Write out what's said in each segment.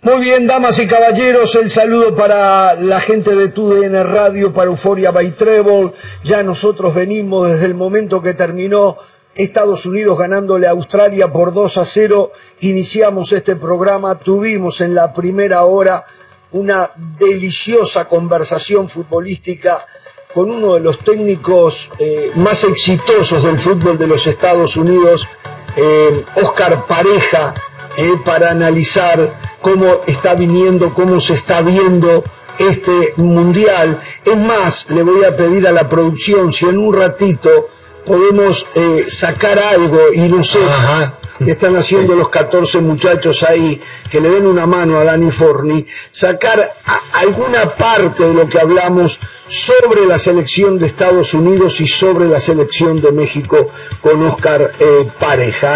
Muy bien, damas y caballeros, el saludo para la gente de TUDN Radio, para Euphoria by Trébol. Ya nosotros venimos desde el momento que terminó Estados Unidos ganándole a Australia por 2-0. Iniciamos este programa, tuvimos en la primera hora una deliciosa conversación futbolística con uno de los técnicos más exitosos del fútbol de los Estados Unidos, Óscar Pareja, para analizar cómo está viniendo, cómo se está viendo este mundial. Es más, le voy a pedir a la producción si en un ratito podemos sacar algo, y no sé, que están haciendo los 14 muchachos ahí, que le den una mano a Dani Forni, sacar alguna parte de lo que hablamos sobre la selección de Estados Unidos y sobre la selección de México con Óscar Pareja,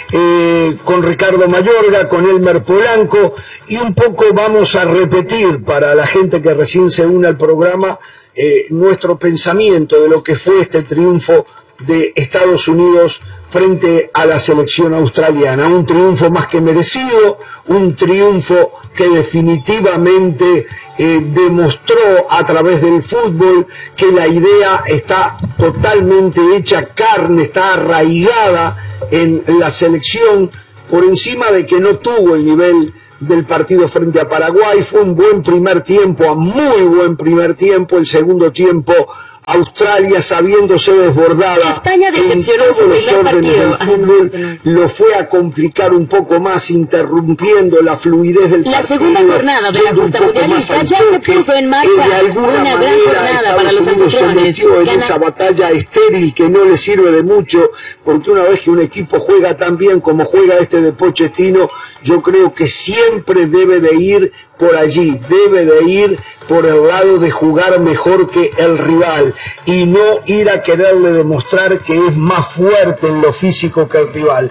con Ricardo Mayorga, con Elmer Polanco, y un poco vamos a repetir para la gente que recién se une al programa nuestro pensamiento de lo que fue este triunfo de Estados Unidos frente a la selección australiana. Un triunfo más que merecido, un triunfo que definitivamente demostró a través del fútbol que la idea está totalmente hecha carne, está arraigada en la selección, por encima de que no tuvo el nivel del partido frente a Paraguay. Fue un buen primer tiempo, a muy buen primer tiempo. El segundo tiempo, Australia, sabiéndose desbordada, España decepcionó en su primer partido, fútbol, lo fue a complicar un poco más, interrumpiendo la fluidez del partido. La segunda jornada de la justa mundialista ya se puso en marcha, una gran jornada para los anfitriones. En esa batalla estéril que no le sirve de mucho, porque una vez que un equipo juega tan bien como juega este de Pochettino, yo creo que siempre debe de ir por allí, debe de ir por el lado de jugar mejor que el rival y no ir a quererle demostrar que es más fuerte en lo físico que el rival.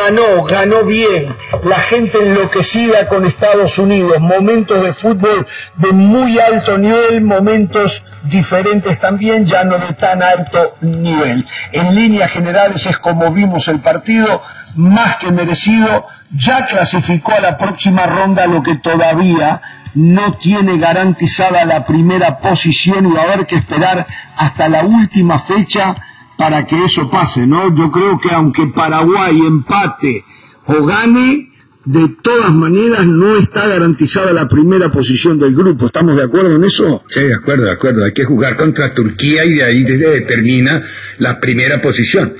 Ganó bien, la gente enloquecida con Estados Unidos, momentos de fútbol de muy alto nivel, momentos diferentes también, ya no de tan alto nivel. En líneas generales es como vimos el partido, más que merecido. Ya clasificó a la próxima ronda, lo que todavía no tiene garantizada la primera posición, y va a haber que esperar hasta la última fecha para que eso pase, ¿no? Yo creo que aunque Paraguay empate o gane, de todas maneras no está garantizada la primera posición del grupo. ¿Estamos de acuerdo en eso? Sí, de acuerdo. Hay que jugar contra Turquía y de ahí se determina la primera posición.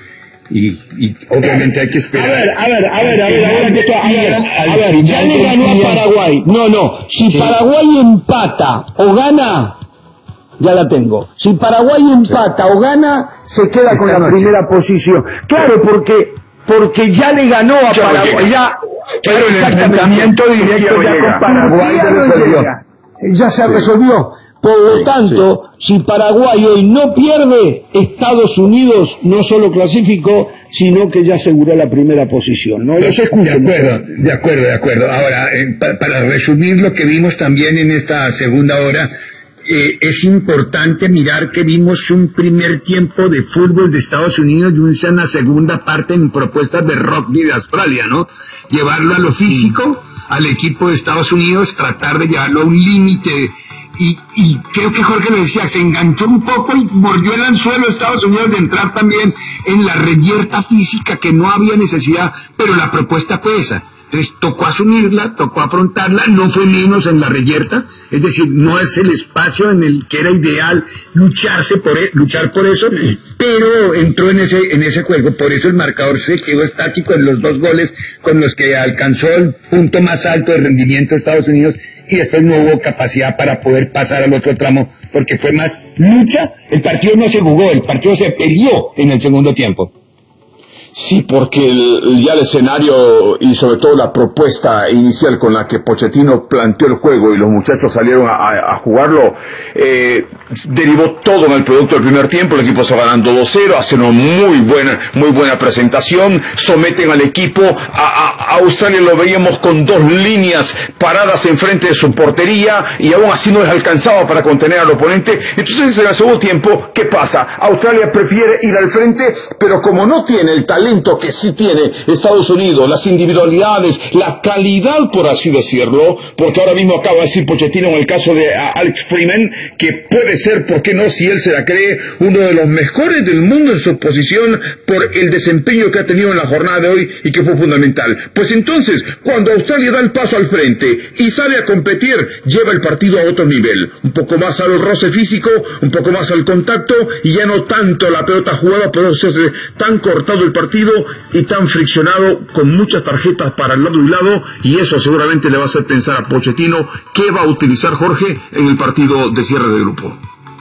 Y obviamente hay que esperar. A ver, ya le ganó a Paraguay. No, si Paraguay empata o gana, ya la tengo. Si Paraguay empata o gana, se queda con la primera posición. Claro, porque ya le ganó a Paraguay. Claro, el enfrentamiento directo ya con Paraguay ya se resolvió. Por lo tanto, si Paraguay hoy no pierde, Estados Unidos no solo clasificó, sino que ya aseguró la primera posición, ¿no? Los escucho. De acuerdo. Ahora, para resumir lo que vimos también en esta segunda hora, es importante mirar que vimos un primer tiempo de fútbol de Estados Unidos y una segunda parte en propuestas de rugby de Australia, ¿no? Llevarlo a lo físico, al equipo de Estados Unidos, tratar de llevarlo a un límite. Y creo que Jorge lo decía, se enganchó un poco y mordió el anzuelo de Estados Unidos de entrar también en la reyerta física, que no había necesidad, pero la propuesta fue esa. Entonces tocó asumirla, tocó afrontarla, no fue menos en la reyerta, es decir, no es el espacio en el que era ideal luchar por eso, pero entró en ese juego. Por eso el marcador se quedó estático en los 2 goles con los que alcanzó el punto más alto de rendimiento de Estados Unidos, y después no hubo capacidad para poder pasar al otro tramo, porque fue más lucha. El partido no se jugó, el partido se peleó en el segundo tiempo. Sí, porque ya el escenario y sobre todo la propuesta inicial con la que Pochettino planteó el juego y los muchachos salieron a jugarlo, derivó todo en el producto del primer tiempo. El equipo está ganando 2-0, hacen una muy buena presentación, someten al equipo. A Australia lo veíamos con 2 líneas paradas enfrente de su portería y aún así no les alcanzaba para contener al oponente. Entonces en el segundo tiempo, ¿qué pasa? Australia prefiere ir al frente, pero como no tiene el talento talento que sí tiene Estados Unidos, las individualidades, la calidad, por así decirlo, porque ahora mismo acaba de decir Pochettino en el caso de Alex Freeman, que puede ser, ¿por qué no?, si él se la cree, uno de los mejores del mundo en su posición por el desempeño que ha tenido en la jornada de hoy y que fue fundamental. Pues entonces, cuando Australia da el paso al frente y sale a competir, lleva el partido a otro nivel, un poco más al roce físico, un poco más al contacto y ya no tanto la pelota jugada, por eso se hace tan cortado el partido y tan friccionado con muchas tarjetas para el lado y lado, y eso seguramente le va a hacer pensar a Pochettino qué va a utilizar Jorge en el partido de cierre de grupo.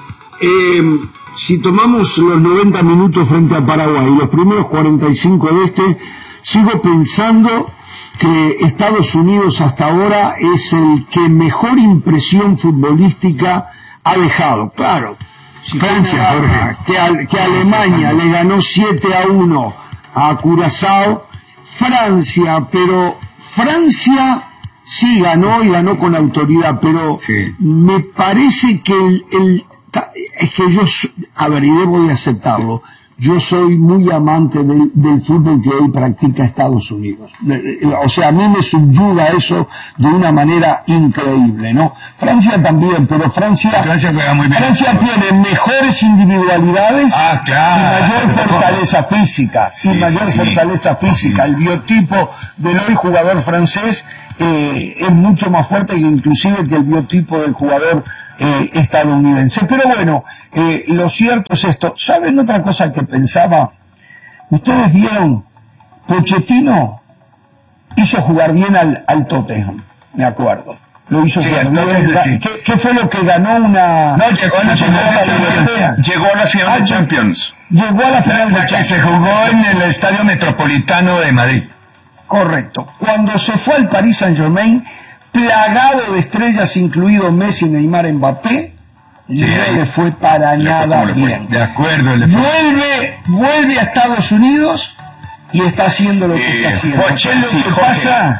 Si tomamos los 90 minutos frente a Paraguay y los primeros 45 de sigo pensando que Estados Unidos hasta ahora es el que mejor impresión futbolística ha dejado. Claro, si Francia, que Alemania le ganó 7-1 a Curazao, pero Francia sí ganó y ganó con autoridad, pero sí, me parece que es que yo, y debo de aceptarlo, yo soy muy amante del fútbol que hoy practica Estados Unidos. O sea, a mí me subyuga eso de una manera increíble, ¿no? Francia también, pero Francia juega muy bien. Francia tiene mejores individualidades y mayor fortaleza física. Fortaleza física. El biotipo del hoy jugador francés es mucho más fuerte que inclusive que el biotipo del jugador estadounidense. Pero bueno, lo cierto es esto. ¿Saben otra cosa que pensaba? Ustedes vieron, Pochettino hizo jugar bien al Tottenham, me acuerdo. Lo hizo jugar bien. ¿Qué fue lo que ganó una... No, llegó a la final de Champions. Llegó a la final de Champions. Llegó a la final de Champions. Que se jugó en el Estadio Metropolitano de Madrid. Correcto. Cuando se fue al Paris Saint-Germain, plagado de estrellas, incluido Messi, Neymar, Mbappé, no le fue para nada bien. De acuerdo. Vuelve a Estados Unidos y está haciendo lo que está haciendo. ¿Qué es lo que pasa?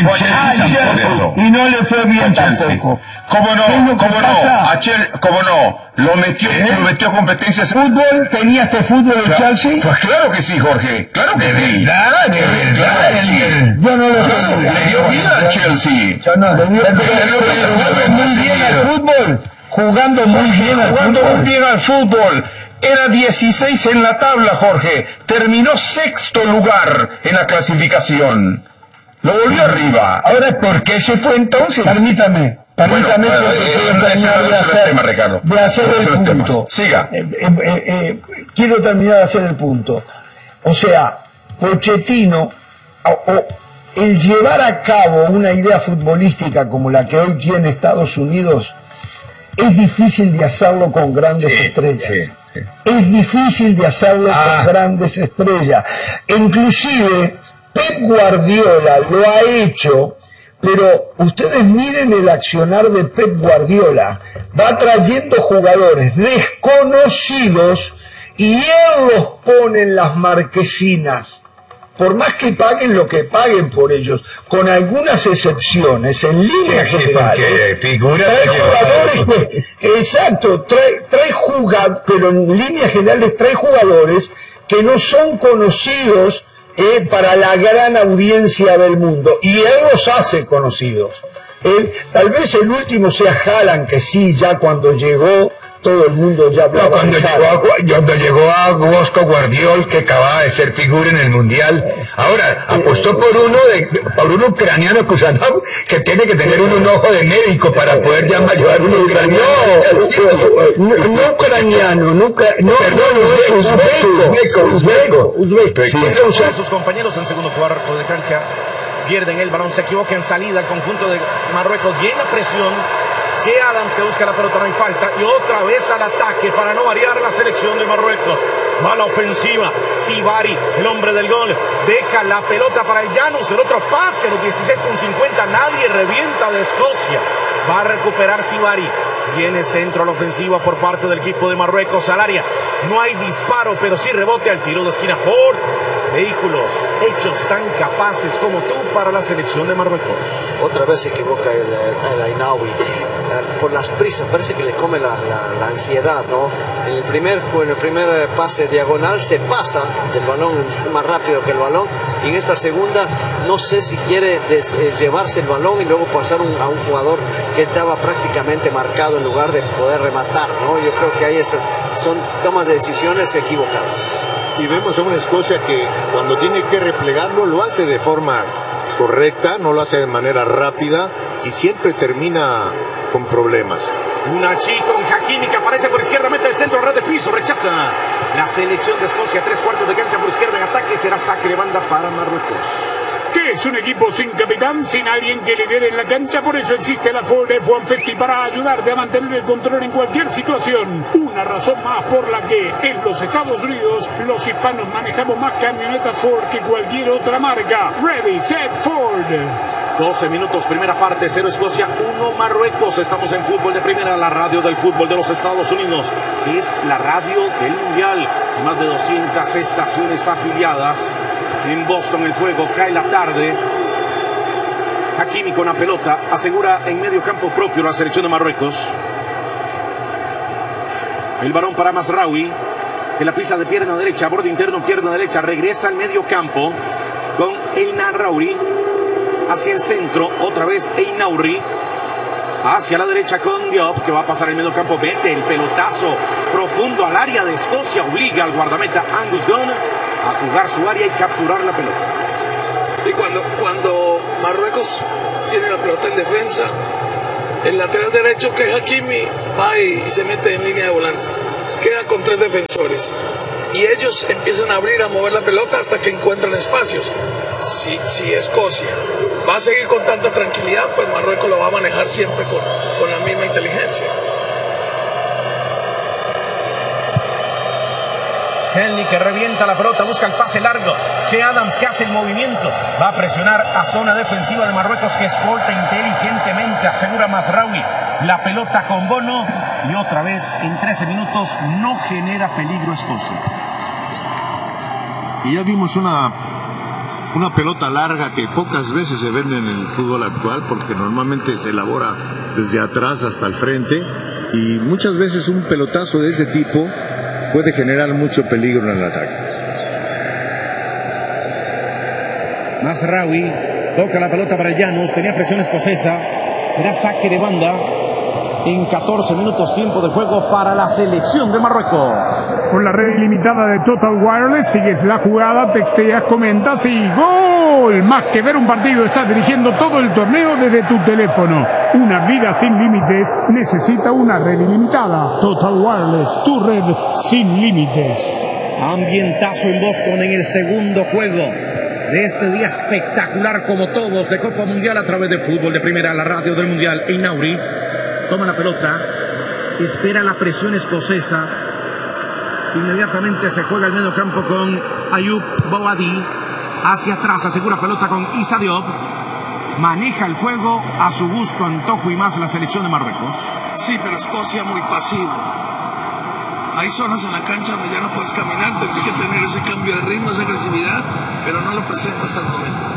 Y no le fue bien tampoco. ¿Cómo no? Lo metió competencias. ¿Fútbol? ¿Tenía este fútbol el Chelsea? Pues claro que sí, Jorge. Claro que sí. De verdad. Yo no lo sé. Le dio vida al Chelsea. Le dio muy bien al fútbol. Jugando muy bien al fútbol. Era 16 en la tabla, Jorge. Terminó sexto lugar en la clasificación. Lo volvió arriba. Ahora, ¿por qué se fue entonces? Permítame de hacer el punto. Siga. Quiero terminar de hacer el punto. O sea, Pochettino, el llevar a cabo una idea futbolística como la que hoy tiene Estados Unidos, es difícil de hacerlo con grandes estrellas. Es difícil de hacerlo con grandes estrellas. Inclusive Pep Guardiola lo ha hecho, pero ustedes miren el accionar de Pep Guardiola. Va trayendo jugadores desconocidos y él los pone en las marquesinas. Por más que paguen lo que paguen por ellos, con algunas excepciones, en líneas generales, trae jugadores, pero en líneas generales trae jugadores que no son conocidos para la gran audiencia del mundo, y él los hace conocidos. Tal vez el último sea Haaland, que sí, ya cuando llegó todo el mundo ya hablaba. Cuando llegó a Bosco Guardiol, que acababa de ser figura en el Mundial, ahora apostó por un ucraniano Kusanov, que tiene que tener un ojo de médico para poder llevar un ucraniano. No ucraniano, uzbeco. Sus compañeros en segundo cuarto de cancha pierden el balón, se equivoca en salida, el conjunto de Marruecos llena presión. Che Adams, que busca la pelota, no hay falta, y otra vez al ataque para no variar la selección de Marruecos. Va la ofensiva, Sibari, el hombre del gol, deja la pelota para el Llanos, el otro pase, los 16:50, nadie revienta de Escocia. Va a recuperar Sibari, viene centro a la ofensiva por parte del equipo de Marruecos al área. No hay disparo, pero sí rebote al tiro de esquina. Ford vehículos hechos tan capaces como tú para la selección de Marruecos. Otra vez se equivoca el Ainaoui. Por las prisas, parece que le come la ansiedad, ¿no? En el primer pase diagonal se pasa del balón más rápido que el balón, y en esta segunda no sé si quiere llevarse el balón y luego pasar a un jugador que estaba prácticamente marcado en lugar de poder rematar, ¿no? Yo creo que ahí son tomas de decisiones equivocadas. Y vemos a una Escocia que cuando tiene que replegarlo lo hace de forma correcta, no lo hace de manera rápida y siempre termina con problemas. Una chica con Hakimi que aparece por izquierda, mete el centro, red de piso, rechaza. La selección de Escocia, 3/4 de cancha por izquierda en ataque, será saque de banda para Marruecos. Que es un equipo sin capitán, sin alguien que lidere en la cancha, por eso existe la Ford F-150 para ayudarte a mantener el control en cualquier situación. Una razón más por la que en los Estados Unidos los hispanos manejamos más camionetas Ford que cualquier otra marca. Ready, set, Ford. 12 minutos, primera parte, 0 Escocia, 1 Marruecos. Estamos en Fútbol de Primera, la radio del fútbol de los Estados Unidos. Es la radio del Mundial. Más de 200 estaciones afiliadas. En Boston el juego cae la tarde. Hakimi con la pelota asegura en medio campo propio la selección de Marruecos. El balón para Mazraoui, que la pisa de pierna derecha, borde interno, pierna derecha, regresa al medio campo con Einaouri hacia el centro, otra vez Einaouri hacia la derecha con Diop, que va a pasar el medio campo, mete el pelotazo profundo al área de Escocia, obliga al guardameta Angus Gunn a jugar su área y capturar la pelota. Y cuando Marruecos tiene la pelota en defensa, el lateral derecho, que es Hakimi, va y se mete en línea de volantes, queda con 3 defensores y ellos empiezan a abrir, a mover la pelota hasta que encuentran espacios. Si Escocia va a seguir con tanta tranquilidad, pues Marruecos lo va a manejar siempre con la misma inteligencia. Henley que revienta la pelota, busca el pase largo. Che Adams que hace el movimiento, va a presionar a zona defensiva de Marruecos, que escolta inteligentemente, asegura Mazraoui la pelota con Bono, y otra vez en 13 minutos no genera peligro Escocia. Y ya vimos una pelota larga que pocas veces se vende en el fútbol actual, porque normalmente se elabora desde atrás hasta el frente, y muchas veces un pelotazo de ese tipo puede generar mucho peligro en el ataque. Mazraoui toca la pelota para Llanos, tenía presión escocesa, será saque de banda en 14 minutos tiempo de juego para la selección de Marruecos. Con la red ilimitada de Total Wireless, sigues la jugada, texteas, comentas y ¡gol! Más que ver un partido, estás dirigiendo todo el torneo desde tu teléfono. Una vida sin límites necesita una red ilimitada. Total Wireless, tu red sin límites. Ambientazo en Boston en el segundo juego de este día espectacular, como todos, de Copa Mundial a través de Fútbol de Primera, la radio del Mundial. Einaouri toma la pelota, espera la presión escocesa, inmediatamente se juega el medio campo con Ayoub Boadi, hacia atrás, asegura pelota con Issa Diop, maneja el juego a su gusto, antojo y más la selección de Marruecos. Sí, pero Escocia muy pasivo. Hay zonas en la cancha donde ya no puedes caminar, tienes que tener ese cambio de ritmo, esa agresividad, pero no lo presenta hasta el momento.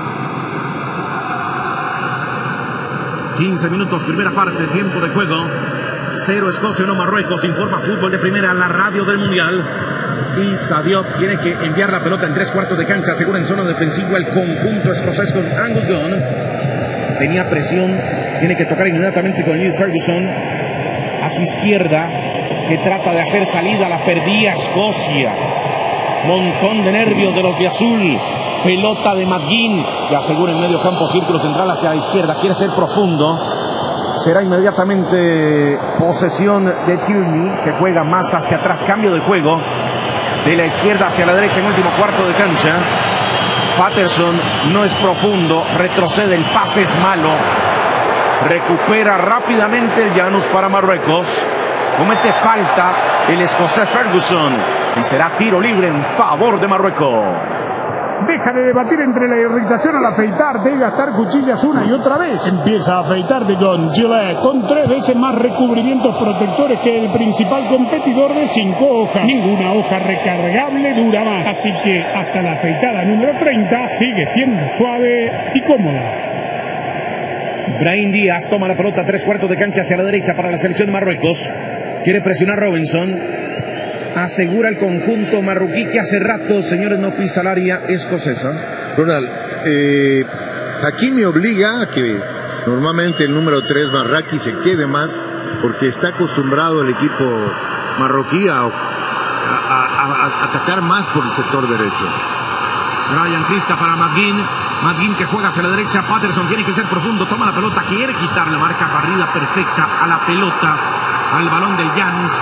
15 minutos, primera parte, tiempo de juego. 0 Escocia, 1 Marruecos. Informa Fútbol de Primera, la radio del Mundial. Issa Diop tiene que enviar la pelota en 3/4 de cancha, asegura en zona defensiva el conjunto escocés con Angus Gunn. Tenía presión, tiene que tocar inmediatamente con Neil Ferguson a su izquierda, que trata de hacer salida, la perdía Escocia. Montón de nervios de los de azul. Pelota de McGinn, que asegura en medio campo, círculo central hacia la izquierda, quiere ser profundo. Será inmediatamente posesión de Tierney, que juega más hacia atrás, cambio de juego de la izquierda hacia la derecha en último cuarto de cancha. Patterson no es profundo, retrocede, el pase es malo. Recupera rápidamente el Llanos para Marruecos. Comete falta el escocés Ferguson y será tiro libre en favor de Marruecos. Deja de debatir entre la irritación al afeitarte y gastar cuchillas una y otra vez. Empieza a afeitarte con Gillette, con 3 veces más recubrimientos protectores que el principal competidor de 5 hojas. Ninguna hoja recargable dura más. Así que hasta la afeitada número 30 sigue siendo suave y cómoda. Brahim Díaz toma la pelota, 3/4 de cancha hacia la derecha para la selección de Marruecos. Quiere presionar Robinson. Asegura el conjunto marroquí que hace rato, señores, no pisa el área escocesa. Ronald, aquí me obliga a que normalmente el número 3, Marraqui, se quede más porque está acostumbrado el equipo marroquí a atacar más por el sector derecho. Ryan Crista para McGinn. McGinn que juega hacia la derecha. Patterson tiene que ser profundo. Toma la pelota. Quiere quitarle marca barrida perfecta a la pelota. Al balón del Janus.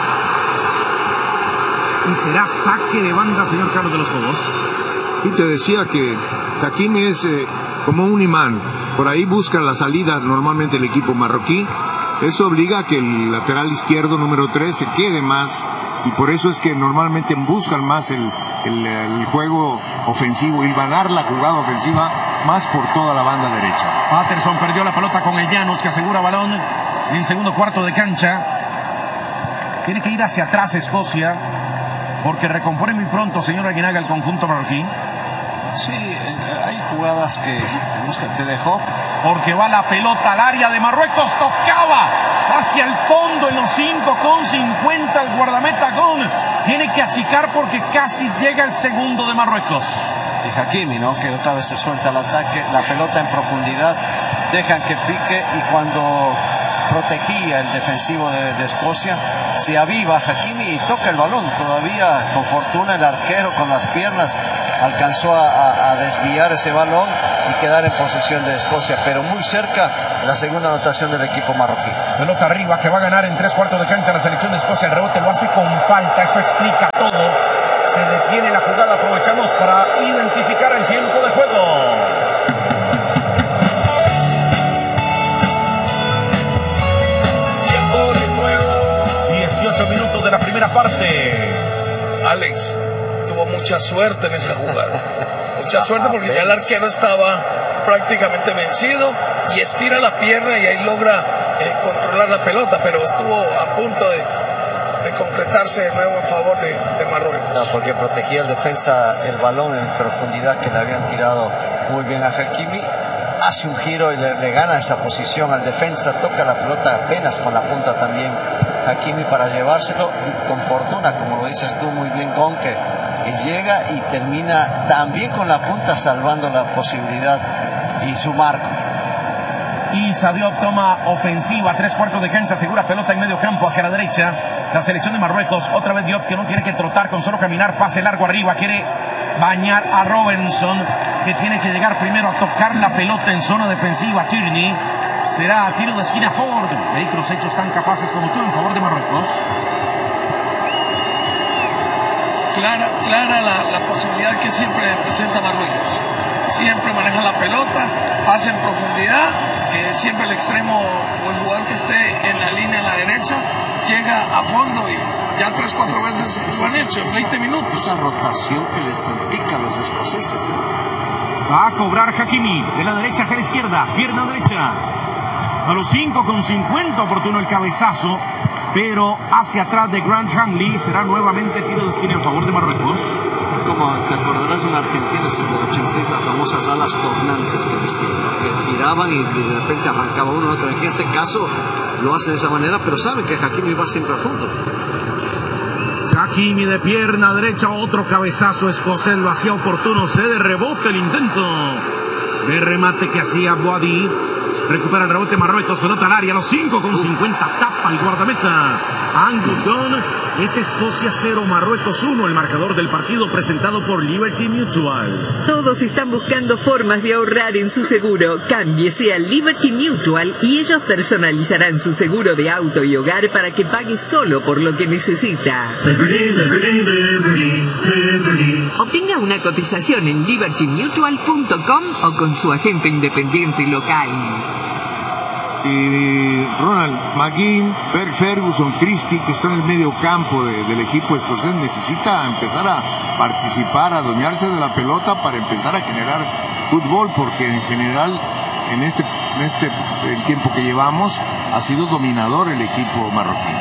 Y será saque de banda, señor Carlos de los Juegos. Y te decía que Hakimi es como un imán. Por ahí busca la salida normalmente el equipo marroquí. Eso obliga a que el lateral izquierdo número 3 se quede más. Y por eso es que normalmente buscan más el juego ofensivo y ganar la jugada ofensiva más por toda la banda derecha. Patterson perdió la pelota con el Janus, que asegura balón en segundo cuarto de cancha. Tiene que ir hacia atrás Escocia, porque recompone muy pronto, señor Aguinaga, el conjunto marroquí. Sí, hay jugadas que te dejó. Porque va la pelota al área de Marruecos, tocaba hacia el fondo en los 5,50 el guardameta Gon. Tiene que achicar porque casi llega el segundo de Marruecos. Y Hakimi, ¿no? Que otra vez se suelta el ataque, la pelota en profundidad, dejan que pique y cuando protegía el defensivo de Escocia, se aviva Hakimi y toca el balón. Todavía, con fortuna, el arquero con las piernas alcanzó a desviar ese balón y quedar en posesión de Escocia, pero muy cerca la segunda anotación del equipo marroquí. Pelota arriba que va a ganar en 3/4 de cancha la selección de Escocia. El rebote lo hace con falta, eso explica todo. Se detiene la jugada, aprovechamos para identificar el tiempo de juego. Tiempo de juego. 18 minutos de la primera parte. Alex tuvo mucha suerte en esa jugada. Mucha suerte porque ya el arquero estaba prácticamente vencido y estira la pierna y ahí logra controlar la pelota, pero estuvo a punto de concretarse de nuevo en favor de Marruecos. No, porque protegía el defensa el balón en profundidad que le habían tirado muy bien a Hakimi. Hace un giro y le gana esa posición al defensa, toca la pelota apenas con la punta también Hakimi para llevárselo y con fortuna, como lo dices tú muy bien, Gon, que llega y termina también con la punta salvando la posibilidad y su marco. Y Sadio toma ofensiva, 3/4 de cancha, segura pelota en medio campo hacia la derecha. La selección de Marruecos, otra vez Diop, que no tiene que trotar, con solo caminar, pase largo arriba, quiere bañar a Robinson, que tiene que llegar primero a tocar la pelota en zona defensiva. Tierney, será a tiro de esquina Ford. Vehículos hechos tan capaces como tú en favor de Marruecos. Clara la posibilidad que siempre presenta Marruecos. Siempre maneja la pelota, pasa en profundidad, siempre el extremo o el jugador que esté en la línea a la derecha llega a fondo y ya 3-4 veces lo han hecho en 20 minutos. Esa rotación que les complica a los escoceses. Va a cobrar Hakimi de la derecha hacia la izquierda, pierna derecha. A los 5,50 oportuno el cabezazo, pero hacia atrás de Grant Hanley. Será nuevamente tiro de esquina en favor de Marruecos. Como te acordarás, en Argentina es el del 86, las famosas alas tornantes que decían, ¿no? Que giraban y de repente arrancaba uno u otro. En este caso lo hace de esa manera, pero sabe que Hakimi va siempre al fondo. Hakimi de pierna derecha, otro cabezazo escocés, lo hacía oportuno, se de rebote el intento de remate que hacía Boadi. Recupera el rebote Marruecos, pelota al área, los 5,50, tapa el guardameta Angus Gunn. Es Escocia 0, Marruecos 1, el marcador del partido presentado por Liberty Mutual. Todos están buscando formas de ahorrar en su seguro. Cámbiese a Liberty Mutual y ellos personalizarán su seguro de auto y hogar para que pague solo por lo que necesita. Obtenga una cotización en libertymutual.com o con su agente independiente local. Y Ronald, McGinn, Ferguson, Christie, que son el medio campo del equipo escocés, necesita empezar a participar, adueñarse de la pelota para empezar a generar fútbol, porque en general en el tiempo que llevamos ha sido dominador el equipo marroquí.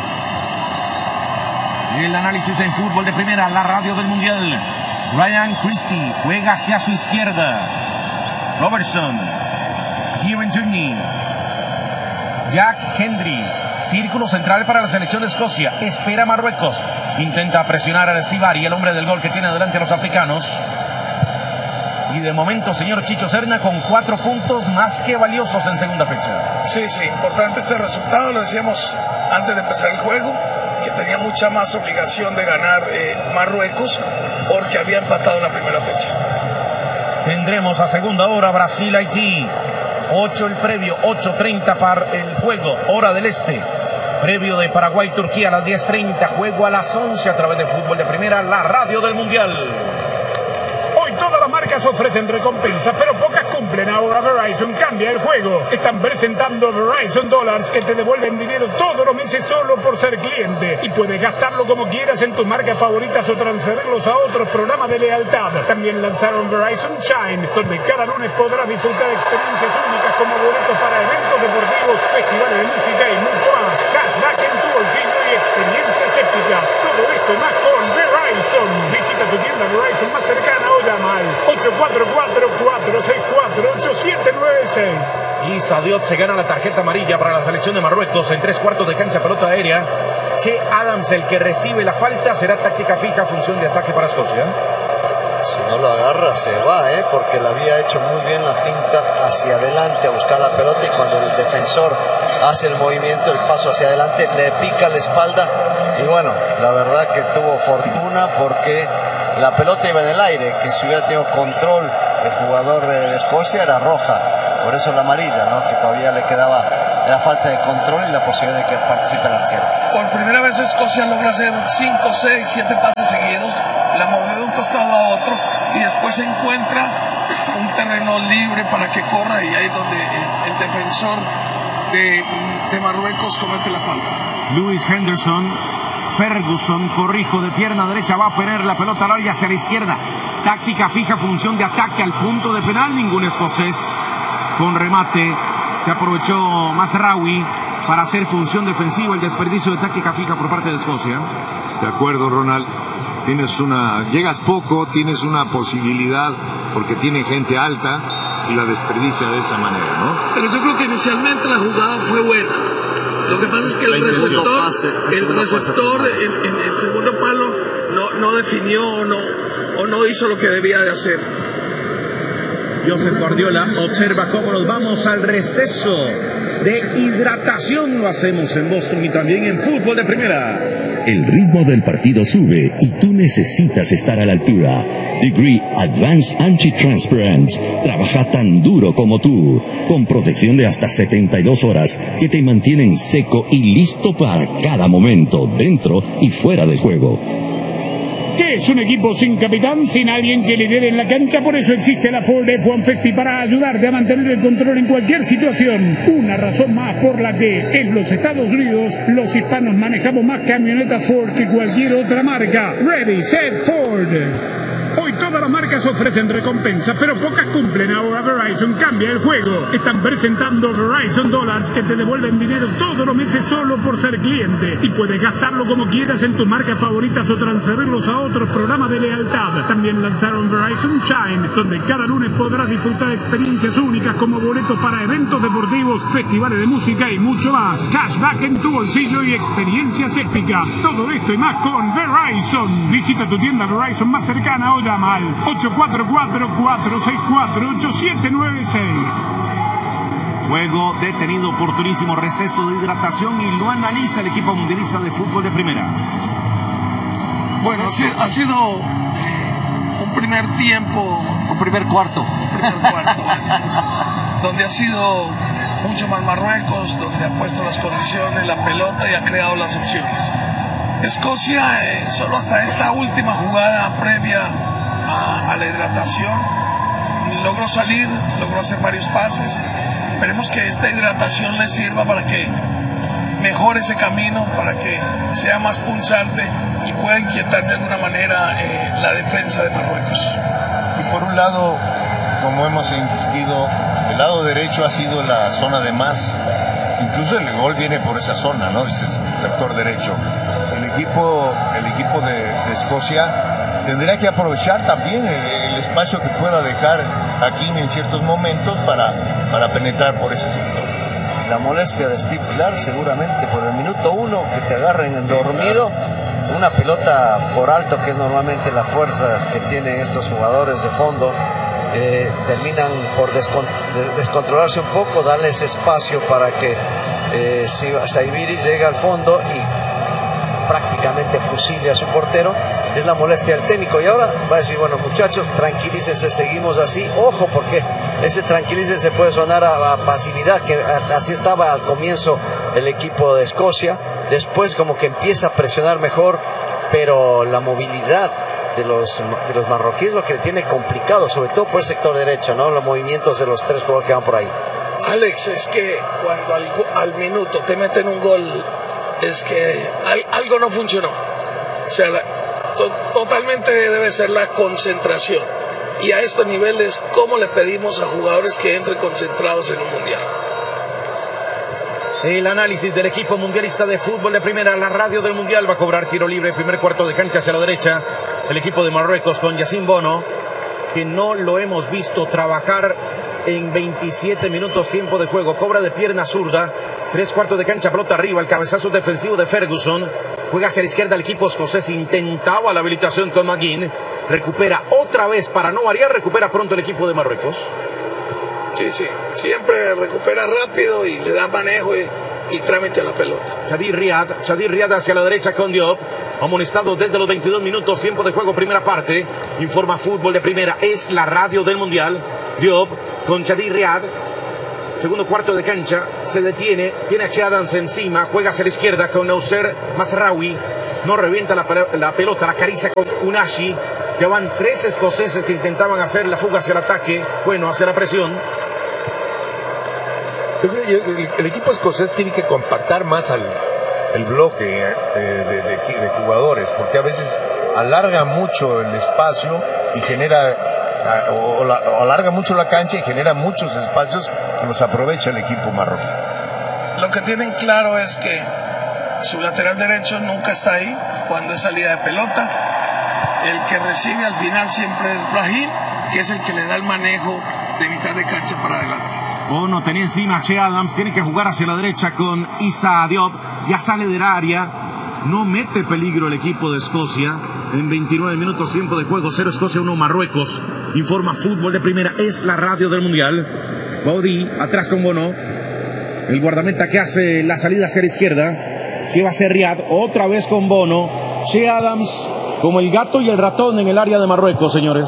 El análisis en Fútbol de Primera, la radio del Mundial. Ryan Christie juega hacia su izquierda. Robertson, Kieran Tierney, Jack Hendry. Círculo central para la selección de Escocia. Espera Marruecos. Intenta presionar a Sibari, el hombre del gol que tiene delante a los africanos. Y de momento, señor Chicho Serna, con 4 puntos más que valiosos en segunda fecha. Sí, importante este resultado. Lo decíamos antes de empezar el juego, que tenía mucha más obligación de ganar Marruecos, porque había empatado en la primera fecha. Tendremos a segunda hora Brasil-Haití. 8 el previo, 8:30 para el juego, hora del este. Previo de Paraguay-Turquía a las 10:30, juego a las 11 a través de Fútbol de Primera, la radio del Mundial. Todas las marcas ofrecen recompensas, pero pocas cumplen. Ahora Verizon cambia el juego. Están presentando Verizon Dollars, que te devuelven dinero todos los meses solo por ser cliente. Y puedes gastarlo como quieras en tus marcas favoritas o transferirlos a otros programas de lealtad. También lanzaron Verizon Shine, donde cada lunes podrás disfrutar de experiencias únicas como boletos para eventos deportivos, festivales de música y mucho más. Cashback en tu bolsillo y experiencias épicas. Todo esto más con Verizon. Visita tu tienda Verizon más cercana o llama al 844-464-8796. Y Sadiot se gana la tarjeta amarilla para la selección de Marruecos en 3/4 de cancha, pelota aérea. Che Adams, el que recibe la falta, será táctica fija, función de ataque para Escocia. Si no lo agarra se va, porque le había hecho muy bien la finta hacia adelante a buscar la pelota, y cuando el defensor hace el movimiento, el paso hacia adelante, le pica la espalda. Y bueno, la verdad que tuvo fortuna, porque la pelota iba en el aire, que si hubiera tenido control el jugador de Escocia era roja, por eso la amarilla, ¿no? Que todavía le quedaba la falta de control y la posibilidad de que participe el arquero. Por primera vez Escocia logra hacer 5, 6, 7 pases seguidos, la mueve de un costado a otro y después encuentra un terreno libre para que corra, y ahí es donde el defensor de Marruecos comete la falta. Lewis Henderson, Ferguson, corrijo, de pierna derecha, va a poner la pelota al área hacia la izquierda. Táctica fija, función de ataque al punto de penal, ningún escocés con remate. Se aprovechó Mazraoui para hacer función defensiva, el desperdicio de táctica fija por parte de Escocia. De acuerdo, Ronald. Llegas poco, tienes una posibilidad porque tiene gente alta y la desperdicia de esa manera, ¿no? Pero yo creo que inicialmente la jugada fue buena. Lo que pasa es que el receptor en el segundo palo no definió o no hizo lo que debía de hacer. Josep Guardiola observa cómo nos vamos al receso de hidratación. Lo hacemos en Boston y también en Fútbol de Primera. El ritmo del partido sube y tú necesitas estar a la altura. Degree Advanced Anti-Transpirant trabaja tan duro como tú, con protección de hasta 72 horas que te mantienen seco y listo para cada momento, dentro y fuera del juego. ¿Qué es un equipo sin capitán, sin alguien que lidere en la cancha? Por eso existe la Ford F-150 para ayudarte a mantener el control en cualquier situación. Una razón más por la que en los Estados Unidos los hispanos manejamos más camionetas Ford que cualquier otra marca. Ready, set, Ford. Hoy todas las marcas ofrecen recompensas, pero pocas cumplen. Ahora Verizon cambia el juego. Están presentando Verizon Dollars, que te devuelven dinero todos los meses solo por ser cliente. Y puedes gastarlo como quieras en tus marcas favoritas o transferirlos a otros programas de lealtad. También lanzaron Verizon Shine, donde cada lunes podrás disfrutar de experiencias únicas como boletos para eventos deportivos, festivales de música y mucho más. Cashback en tu bolsillo y experiencias épicas. Todo esto y más con Verizon. Visita tu tienda Verizon más cercana o llama al 844-464-8796. Juego detenido, oportunísimo receso de hidratación, y lo analiza el equipo mundialista de Fútbol de Primera. Bueno, ha sido un primer tiempo, un primer cuarto, donde ha sido mucho más Marruecos, donde ha puesto las condiciones, la pelota y ha creado las opciones. Escocia, solo hasta esta última jugada previa a la hidratación, logró salir, logró hacer varios pases. Esperemos que esta hidratación le sirva para que mejore ese camino, para que sea más punzante y pueda inquietar de alguna manera la defensa de Marruecos. Y por un lado, como hemos insistido, el lado derecho ha sido la zona de más, incluso el gol viene por esa zona, ¿no? El sector derecho. El equipo de Escocia tendrá que aprovechar también el espacio que pueda dejar Hakimi en ciertos momentos para penetrar por ese sector. La molestia de Steve Clark seguramente por el minuto 1 que te agarren dormido, una pelota por alto, que es normalmente la fuerza que tienen estos jugadores de fondo, terminan por descontrolarse un poco, darles espacio para que Saibiri llegue al fondo y prácticamente fusile a su portero. Es la molestia del técnico, y ahora va a decir, bueno, muchachos, tranquilícense, seguimos así. Ojo, porque ese tranquilícense puede sonar a pasividad, que así estaba al comienzo el equipo de Escocia. Después como que empieza a presionar mejor, pero la movilidad de los marroquíes lo que le tiene complicado, sobre todo por el sector derecho, ¿no? Los movimientos de los tres jugadores que van por ahí. Alex, es que cuando al minuto te meten un gol, es que algo no funcionó. O sea, totalmente debe ser la concentración. Y a estos niveles, ¿cómo le pedimos a jugadores que entren concentrados en un mundial? El análisis del equipo mundialista de fútbol de primera, la radio del mundial, va a cobrar tiro libre, primer cuarto de cancha hacia la derecha. El equipo de Marruecos con Yacine Bono, que no lo hemos visto trabajar en 27 minutos tiempo de juego. Cobra de pierna zurda, tres cuartos de cancha, pelota arriba, el cabezazo defensivo de Ferguson. Juega hacia la izquierda el equipo escocés, intentaba la habilitación con McGinn. Recupera otra vez, para no variar, recupera pronto el equipo de Marruecos. Sí, siempre recupera rápido y le da manejo y trámite a la pelota. Chadir Riyad hacia la derecha con Diop. Amonestado desde los 22 minutos, tiempo de juego, primera parte. Informa Fútbol de Primera, es la radio del mundial. Diop con Chadir Riyad. Segundo cuarto de cancha, se detiene, tiene a Che Adams encima, juega hacia la izquierda con Nausser Mazraoui. No revienta la pelota, la acaricia con Unashi. Ya van tres escoceses que intentaban hacer la fuga hacia el ataque, bueno, hacia la presión. El equipo escocés tiene que compactar más el bloque de jugadores, porque a veces alarga mucho el espacio y genera, o alarga mucho la cancha y genera muchos espacios que los aprovecha el equipo marroquí. Lo que tienen claro es que su lateral derecho nunca está ahí cuando es salida de pelota. El que recibe al final siempre es Brahim, que es el que le da el manejo de mitad de cancha para adelante. Bono tenía encima a Che Adams, tiene que jugar hacia la derecha con Issa Diop, ya sale del área, no mete peligro el equipo de Escocia. En 29 minutos tiempo de juego, 0 Escocia, 1 Marruecos. Informa Fútbol de Primera, es la radio del mundial. Baudí atrás con Bono, el guardameta que hace la salida hacia la izquierda, que va a ser Riyad, otra vez con Bono. Che Adams como el gato y el ratón en el área de Marruecos, señores.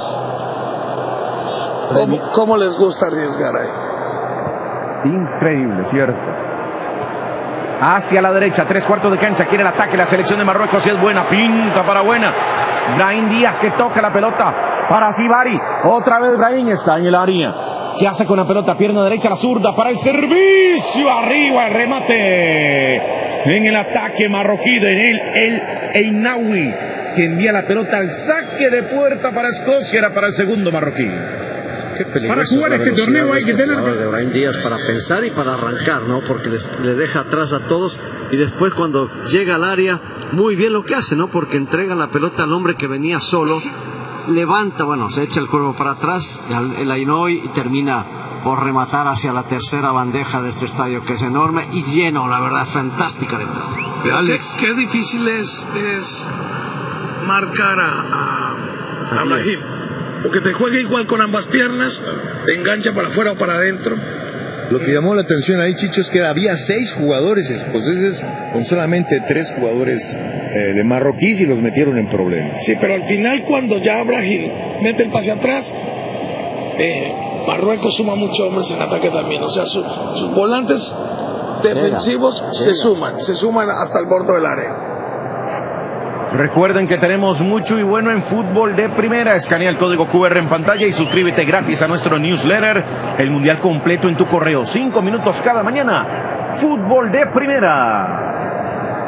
¿Cómo les gusta arriesgar ahí? Increíble, ¿cierto? Hacia la derecha, tres cuartos de cancha, quiere el ataque, la selección de Marruecos, y es buena, pinta para buena. Brahim Díaz que toca la pelota para Sibari, otra vez Brahim está en el área. ¿Qué hace con la pelota? Pierna derecha, la zurda para el servicio, arriba el remate. En el ataque marroquí de el Einaoui, que envía la pelota al saque de puerta para Escocia, era para el segundo marroquí. Para jugar este torneo hay que tener de Brahim Díaz para pensar y para arrancar, ¿no? Porque le deja atrás a todos y después cuando llega al área, muy bien lo que hace, ¿no? Porque entrega la pelota al hombre que venía solo, levanta, bueno, se echa el cuerpo para atrás, el Ainoui, y termina por rematar hacia la tercera bandeja de este estadio, que es enorme y lleno, la verdad, fantástica la entrada. Alex, qué difícil es marcar a Brahim, porque te juega igual con ambas piernas, te engancha para afuera o para adentro. Lo que llamó la atención ahí, Chicho, es que había 6 jugadores escoceses con solamente 3 jugadores de marroquíes y los metieron en problemas. Sí, pero al final cuando ya Brahim mete el pase atrás, Marruecos suma muchos hombres en ataque también, o sea, sus volantes defensivos se suman hasta el borde del área. Recuerden que tenemos mucho y bueno en Fútbol de Primera. Escanea el código QR en pantalla y suscríbete gratis a nuestro newsletter. El mundial completo en tu correo. 5 minutos cada mañana. Fútbol de Primera.